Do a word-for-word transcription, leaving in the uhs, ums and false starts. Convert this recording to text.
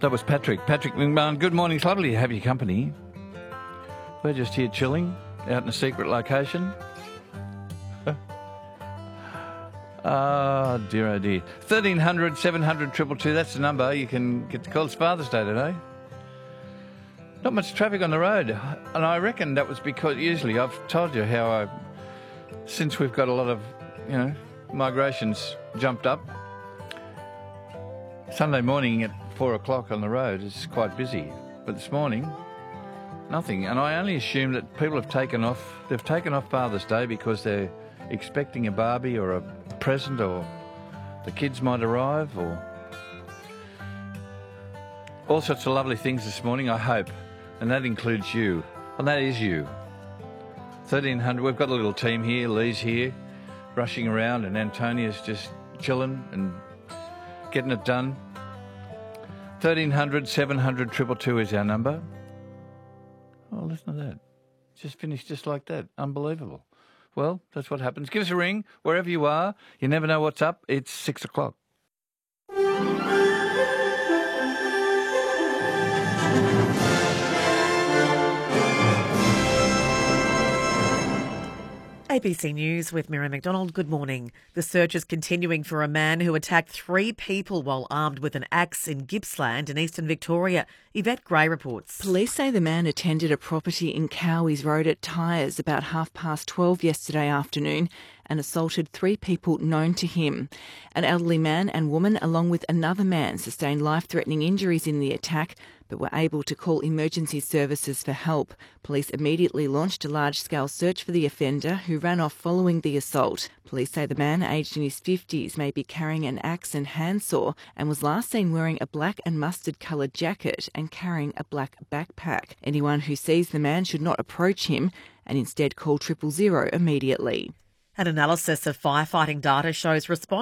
That was Patrick. Patrick McMahon. Good morning. It's lovely to have your company. We're just here chilling out in a secret location. Ah, oh, dear, oh dear. thirteen hundred, seven hundred, two two two, that's the number. You can get the call. It's Father's Day today. Not much traffic on the road. And I reckon that was because, usually, I've told you how I, since we've got a lot of, you know, migrations jumped up, Sunday morning at four o'clock on the road is quite busy. But this morning, nothing. And I only assume that people have taken off, they've taken off Father's Day because they're expecting a Barbie or a present, or the kids might arrive, or all sorts of lovely things this morning, I hope. And that includes you. And that is you. thirteen hundred, we've got a little team here. Lee's here, rushing around, and Antonia's just chilling and getting it done. thirteen hundred, seven hundred, two two two is our number. Oh, listen to that. Just finished just like that. Unbelievable. Well, that's what happens. Give us a ring wherever you are. You never know what's up. It's six o'clock. A B C News with Miriam McDonald. Good morning. The search is continuing for a man who attacked three people while armed with an axe in Gippsland in eastern Victoria. Yvette Gray reports. Police say the man attended a property in Cowies Road at Tyres about half past twelve yesterday afternoon and assaulted three people known to him. An elderly man and woman, along with another man, sustained life-threatening injuries in the attack, but were able to call emergency services for help. Police immediately launched a large-scale search for the offender, who ran off following the assault. Police say the man, aged in his fifties, may be carrying an axe and handsaw and was last seen wearing a black and mustard-coloured jacket and carrying a black backpack. Anyone who sees the man should not approach him and instead call triple zero immediately. An analysis of firefighting data shows response